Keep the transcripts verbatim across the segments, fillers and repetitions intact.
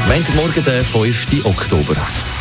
Montagmorgen, der fünften Oktober.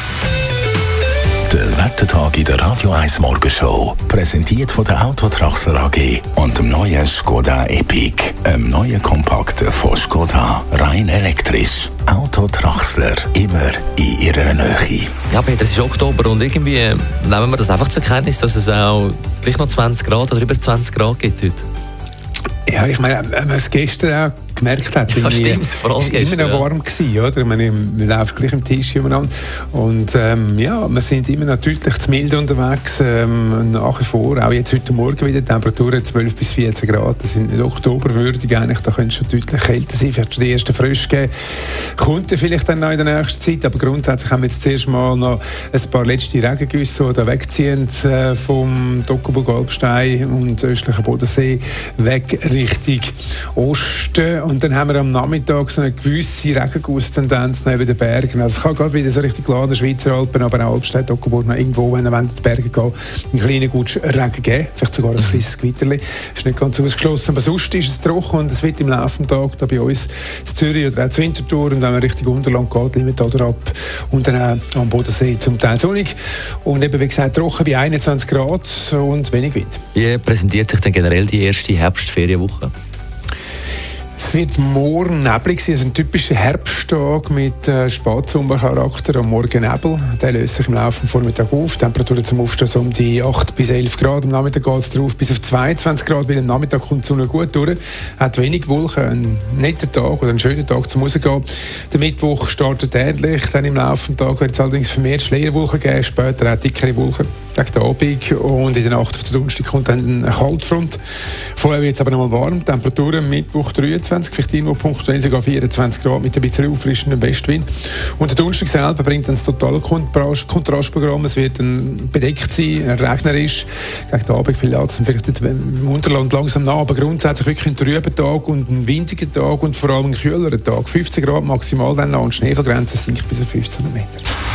Der Wettertag in der Radio eins Morgenshow, präsentiert von der Autotraxler A G und dem neuen Skoda Epic, einem neuen Kompakten von Skoda, rein elektrisch. Autotraxler, immer in ihrer Nähe. Ja, Peter, es ist Oktober und irgendwie nehmen wir das einfach zur Kenntnis, dass es auch vielleicht noch zwanzig Grad oder über zwanzig Grad gibt heute. Ja, ich meine, wenn man es gestern auch gemerkt hat, ja, stimmt, vor allem es war immer noch warm gewesen, oder? Ich meine, wir laufen gleich im Tisch umeinander und ähm, ja, wir sind immer noch deutlich zu mild unterwegs, ähm, nach wie vor, auch jetzt heute Morgen wieder, Temperaturen zwölf bis vierzehn Grad, das sind nicht oktoberwürdig eigentlich, da könnte es schon deutlich kälter sein, vielleicht schon die ersten Frösche geben, kommt vielleicht dann noch in der nächsten Zeit, aber grundsätzlich haben wir jetzt zuerst mal noch ein paar letzte Regengüsse, die wegziehen äh, vom Toggenburg-Alpstein und östlichen Bodensee weg Richtung Osten. Und dann haben wir am Nachmittag so eine gewisse Regenguss-Tendenz neben den Bergen. Also es kann gerade wieder so richtig laden, Schweizer Alpen, aber auch Alpstein, Toggenburg, noch irgendwo, wenn wir in die Berge gehen, einen kleinen guten Regen geben. Vielleicht sogar ein kleines Gewitterli. Ist nicht ganz ausgeschlossen. Aber sonst ist es trocken und es wird im Laufe des Tages da bei uns in Zürich oder auch in Winterthur und wenn man Richtung Unterland geht, Limmattal ab und dann auch am Bodensee zum Teil sonnig. Und eben, wie gesagt, trocken bei einundzwanzig Grad und wenig Wind. Wie präsentiert sich denn generell die erste Herbstferienwoche? Es wird morgen neblig sein, also ein typischer Herbsttag mit äh, Spätsommercharakter. Am Morgen Nebel, der löst sich im Laufe des Vormittags auf. Temperaturen zum Aufstehen so um die acht bis elf Grad. Am Nachmittag geht es drauf bis auf zweiundzwanzig Grad, weil am Nachmittag kommt die Sonne gut durch. Hat wenig Wolken, ein netter Tag oder ein schöner Tag zum Rausgehen. Der Mittwoch startet ähnlich, dann im Laufe des Tages wird es allerdings vermehrt Schleierwolken geben, später auch dickere Wolken gegen den Abend und in der Nacht auf den Donnerstag kommt dann eine Kaltfront. Vorher wird es aber noch mal warm, Temperaturen am Mittwoch dreiundzwanzig, vielleicht irgendwo punktuell sogar vierundzwanzig Grad mit ein bisschen auffrischendem Westwind. Und der Donnerstag selber bringt dann das totale Kontrastprogramm. Es wird dann bedeckt sein, regnerisch. Gegen den Abend vielleicht, vielleicht im Unterland langsam nach, aber grundsätzlich wirklich ein trüber Tag und ein windiger Tag und vor allem ein kühlerer Tag. fünfzehn Grad maximal dann noch und Schneefallgrenze sinkt bis auf fünfzehn Meter.